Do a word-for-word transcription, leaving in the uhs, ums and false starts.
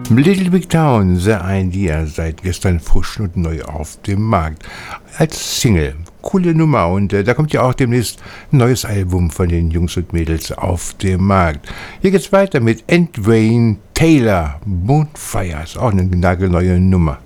Little Big Town, The Idea, seit gestern frisch und neu auf dem Markt. Als Single. Coole Nummer und äh, da kommt ja auch demnächst ein neues Album von den Jungs und Mädels auf den Markt. Hier geht's weiter mit End Wayne Taylor. Bonfire ist auch eine nagelneue Nummer.